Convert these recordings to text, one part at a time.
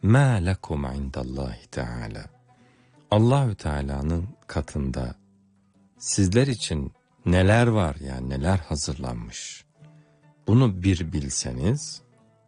مَا لَكُمْ عِنْدَ اللّٰهِ تَعَالَى. Allahü Teala'nın katında sizler için neler var, yani neler hazırlanmış. Bunu bir bilseniz,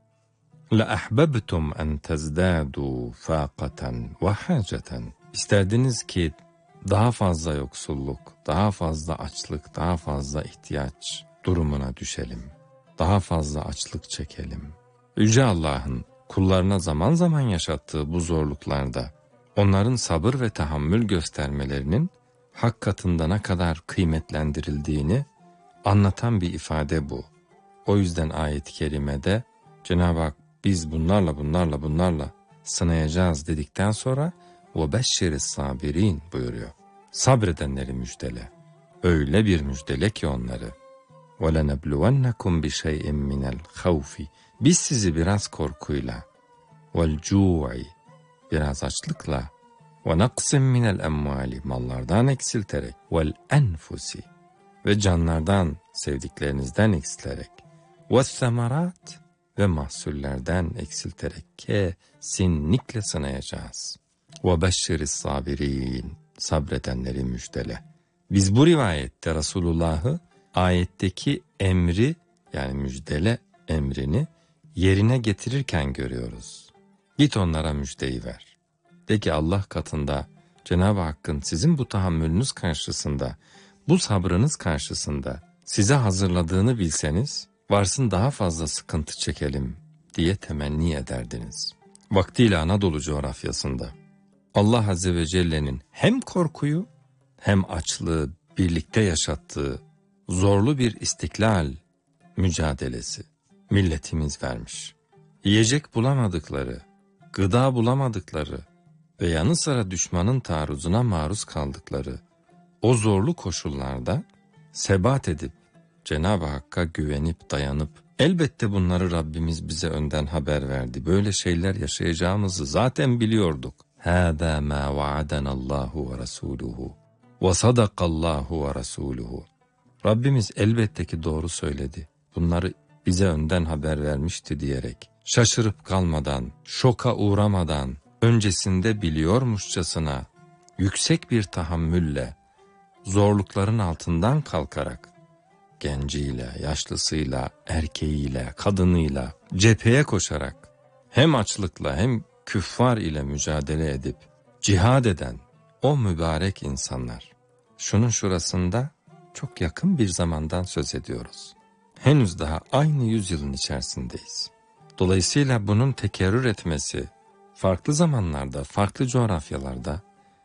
لَأَحْبَبْتُمْ أَنْ تَزْدَادُوا فَاقَةً وَحَاجَةً. İsterdiniz ki daha fazla yoksulluk, daha fazla açlık, daha fazla ihtiyaç durumuna düşelim. Daha fazla açlık çekelim. Yüce Allah'ın kullarına zaman zaman yaşattığı bu zorluklarda onların sabır ve tahammül göstermelerinin hak katında ne kadar kıymetlendirildiğini anlatan bir ifade bu. O yüzden ayet-i kerimede Cenab-ı Hak biz bunlarla sınayacağız dedikten sonra وَبَشِّرِ الصَّابِرِينَ buyuruyor. Sabredenleri müjdele. Öyle bir müjdele ki onları. وَلَنَبْلُوَنَّكُمْ بِشَيْءٍ مِّنَ الْخَوْفِ. Biz sizi biraz korkuyla, وَالْجُوعِ biraz açlıkla, وَنَقْسٍ مِّنَ الْاَمْوَالِ mallardan eksilterek, وَالْاَنْفُسِ ve canlardan, sevdiklerinizden eksilterek, وَالثَّمَرَاتِ ve mahsullerden eksilterek kesinlikle sınayacağız. وَبَشِّرِ الصَّابِرِينَ sabredenleri müjdele. Biz bu rivayette Resulullah'ı ayetteki emri, yani müjdele emrini yerine getirirken görüyoruz. Git onlara müjdeyi ver. De ki Allah katında Cenab-ı Hakk'ın sizin bu tahammülünüz karşısında, bu sabrınız karşısında size hazırladığını bilseniz, varsın daha fazla sıkıntı çekelim diye temenni ederdiniz. Vaktiyle Anadolu coğrafyasında Allah Azze ve Celle'nin hem korkuyu hem açlığı birlikte yaşattığı zorlu bir istiklal mücadelesi milletimiz vermiş. Yiyecek bulamadıkları, gıda bulamadıkları ve yanı sıra düşmanın taarruzuna maruz kaldıkları o zorlu koşullarda sebat edip Cenab-ı Hakk'a güvenip dayanıp elbette bunları Rabbimiz bize önden haber verdi. Böyle şeyler yaşayacağımızı zaten biliyorduk. هَذَا مَا وَعَدَنَ اللّٰهُ وَرَسُولُهُ وَصَدَقَ اللّٰهُ وَرَسُولُهُ. Rabbimiz elbette ki doğru söyledi. Bunları bize önden haber vermişti diyerek şaşırıp kalmadan, şoka uğramadan, öncesinde biliyormuşçasına yüksek bir tahammülle zorlukların altından kalkarak genciyle, yaşlısıyla, erkeğiyle, kadınıyla cepheye koşarak hem açlıkla hem küffar ile mücadele edip cihad eden o mübarek insanlar. Şunun şurasında çok yakın bir zamandan söz ediyoruz. Henüz daha aynı yüzyılın içerisindeyiz. Dolayısıyla bunun tekerrür etmesi farklı zamanlarda, farklı coğrafyalarda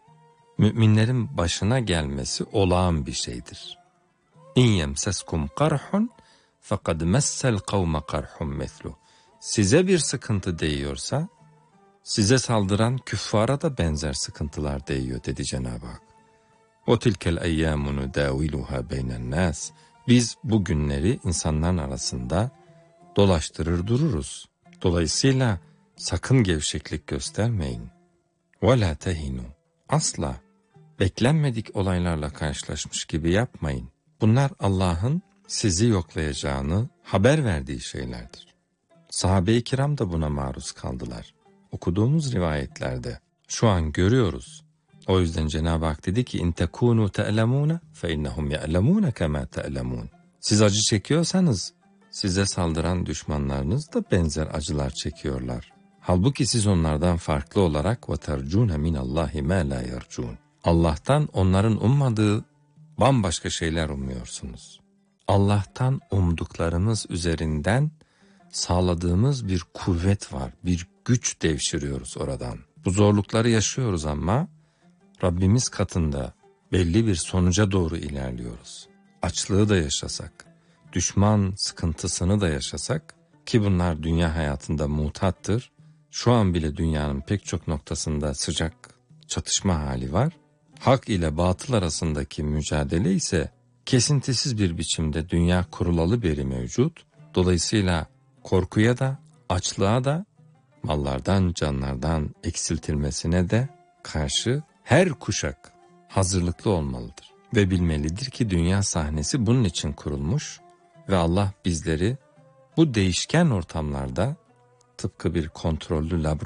müminlerin başına gelmesi olağan bir şeydir. İn yemseskum qarhun fekad messel kavme qarhun meslu. Size bir sıkıntı değiyorsa size saldıran küffara da benzer sıkıntılar değiyor dedi Cenab-ı Hak. O tilkel eyyamu nudaviluha beynen nas. Biz bu günleri insanların arasında dolaştırır dururuz. Dolayısıyla sakın gevşeklik göstermeyin. Ve la tehinu. Asla beklenmedik olaylarla karşılaşmış gibi yapmayın. Bunlar Allah'ın sizi yoklayacağını haber verdiği şeylerdir. Sahabe-i kiram da buna maruz kaldılar. Okuduğumuz rivayetlerde şu an görüyoruz. O yüzden Cenab-ı Hak dedi ki in tekunu te'lemune fe innehum ye'lemune kema te'lemun. Siz acı çekiyorsanız size saldıran düşmanlarınız da benzer acılar çekiyorlar. Halbuki siz onlardan farklı olarak ve tercune minallahi ma la yercun. Allah'tan onların ummadığı bambaşka şeyler umuyorsunuz. Allah'tan umduklarımız üzerinden sağladığımız bir kuvvet var, bir güç devşiriyoruz oradan. Bu zorlukları yaşıyoruz ama Rabbimiz katında belli bir sonuca doğru ilerliyoruz. Açlığı da yaşasak, düşman sıkıntısını da yaşasak ki bunlar dünya hayatında mutattır. Şu an bile dünyanın pek çok noktasında sıcak çatışma hali var. Hak ile batıl arasındaki mücadele ise kesintisiz bir biçimde dünya kurulalı beri mevcut. Dolayısıyla korkuya da, açlığa da, mallardan, canlardan eksiltilmesine de karşı her kuşak hazırlıklı olmalıdır. Ve bilmelidir ki dünya sahnesi bunun için kurulmuş ve Allah bizleri bu değişken ortamlarda tıpkı bir kontrollü laboratuvar